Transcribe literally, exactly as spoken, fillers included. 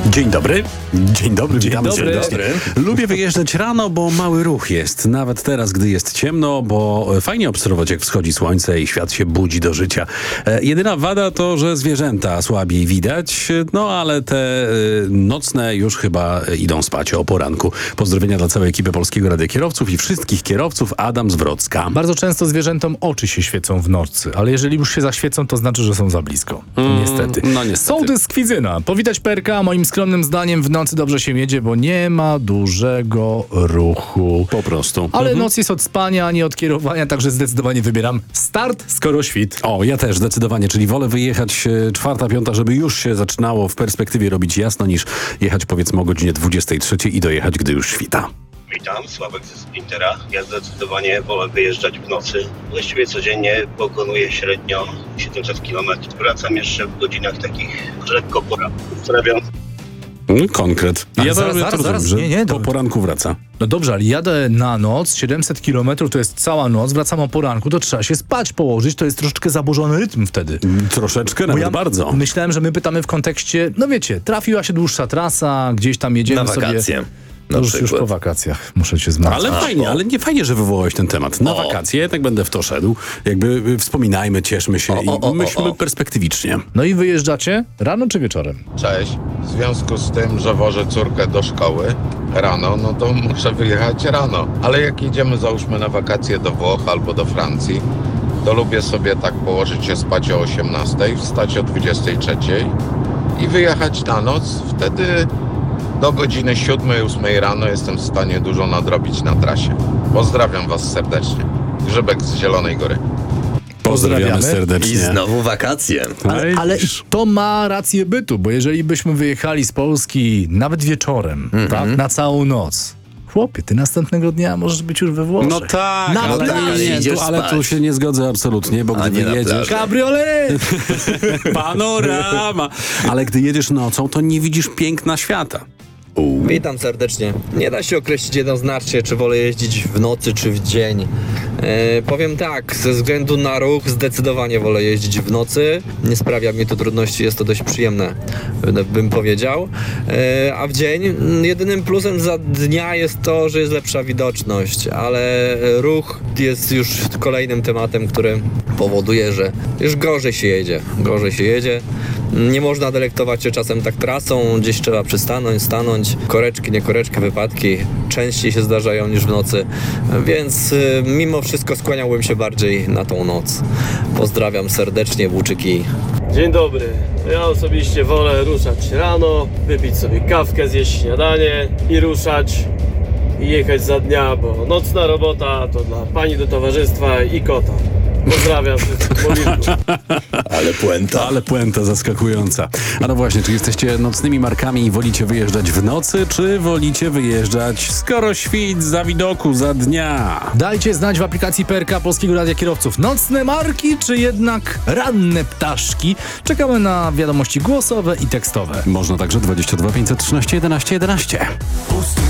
Dzień dobry. Dzień dobry, Dzień witamy dobry. serdecznie. Lubię wyjeżdżać rano, bo mały ruch jest. Nawet teraz, gdy jest ciemno, bo fajnie obserwować, jak wschodzi słońce i świat się budzi do życia. E, jedyna wada to, że zwierzęta słabiej widać, no ale te e, nocne już chyba idą spać o poranku. Pozdrowienia dla całej ekipy Polskiego Radia Kierowców i wszystkich kierowców. Adam z Wrocka. Bardzo często zwierzętom oczy się świecą w nocy, ale jeżeli już się zaświecą, to znaczy, że są za blisko. Mm, niestety. No niestety. Sołtys Kwidzyna. Powitać Perka, moim skromnym zdaniem w nocy dobrze się jedzie, bo nie ma dużego ruchu. Po prostu. Ale noc jest od spania, a nie od kierowania, także zdecydowanie wybieram start, skoro świt. O, ja też zdecydowanie, czyli wolę wyjechać e, czwarta, piąta, żeby już się zaczynało w perspektywie robić jasno, niż jechać powiedzmy o godzinie dwudziestej trzeciej i dojechać, gdy już świta. Witam, Sławek ze Sprintera. Ja zdecydowanie wolę wyjeżdżać w nocy. Właściwie codziennie pokonuję średnio siedemset kilometrów. Wracam jeszcze w godzinach takich lekko porannych. Pozdrawiam. No, konkret. Ale Ja zaraz, to, zaraz, to zaraz. rozumiem, że Nie, nie, po to- poranku wraca. No dobrze, ale jadę na noc, siedemset kilometrów to jest cała noc, wracam o poranku, to trzeba się spać położyć, to jest troszeczkę zaburzony rytm wtedy. Troszeczkę, Bo nawet ja bardzo. myślałem, że my pytamy w kontekście, no wiecie, trafiła się dłuższa trasa, gdzieś tam jedziemy Na wakacje. sobie. Na No już, już przykład. po wakacjach, muszę cię zmartwić. Ale fajnie, ale nie fajnie, że wywołałeś ten temat. Na O. wakacje, tak będę w to szedł. Jakby y, wspominajmy, cieszmy się O, o, o, i myślmy o, o. perspektywicznie. No i wyjeżdżacie rano czy wieczorem? Cześć. W związku z tym, że wożę córkę do szkoły rano, no to muszę wyjechać rano. Ale jak jedziemy załóżmy na wakacje do Włoch albo do Francji, to lubię sobie tak położyć się spać o osiemnastej, wstać o dwudziestej trzeciej i wyjechać na noc. Wtedy do godziny siódmej, ósmej rano jestem w stanie dużo nadrobić na trasie. Pozdrawiam Was serdecznie. Grzybek z Zielonej Góry. Pozdrawiamy, Pozdrawiamy. serdecznie. I znowu wakacje. Ale, ale to ma rację bytu, bo jeżeli byśmy wyjechali z Polski nawet wieczorem, tak, na całą noc, chłopie, ty następnego dnia możesz być już we Włoszech. No tak, Na ale, plaży nie, nie, idziesz tu, ale spać. tu się nie zgodzę absolutnie, bo A gdy nie na wyjedziesz... plaży. Cabriolet! Panorama! Ale gdy jedziesz nocą, to nie widzisz piękna świata. Witam serdecznie. Nie da się określić jednoznacznie, czy wolę jeździć w nocy, czy w dzień. E, powiem tak, ze względu na ruch zdecydowanie wolę jeździć w nocy. Nie sprawia mi to trudności, jest to dość przyjemne, bym powiedział. E, a w dzień mm, jedynym plusem za dnia jest to, że jest lepsza widoczność, ale ruch jest już kolejnym tematem, który powoduje, że już gorzej się jedzie. Gorzej się jedzie. Nie można delektować się czasem tak trasą, gdzieś trzeba przystanąć, stanąć. Koreczki, nie koreczki, wypadki częściej się zdarzają niż w nocy, więc y, mimo wszystko skłaniałbym się bardziej na tą noc. Pozdrawiam serdecznie, Włóczyki. Dzień dobry. Ja osobiście wolę ruszać rano, wypić sobie kawkę, zjeść śniadanie i ruszać i jechać za dnia, bo nocna robota to dla pani do towarzystwa i kota. Pozdrawiam wszystkich Molirków. Ale puenta. Ale puenta zaskakująca. A no właśnie, czy jesteście nocnymi markami i wolicie wyjeżdżać w nocy, czy wolicie wyjeżdżać skoro świt, za widoku, za dnia? Dajcie znać w aplikacji P R K Polskiego Radia Kierowców. Nocne marki, czy jednak ranne ptaszki? Czekamy na wiadomości głosowe i tekstowe. Można także dwadzieścia dwa pięćset trzynaście jedenaście jedenaście.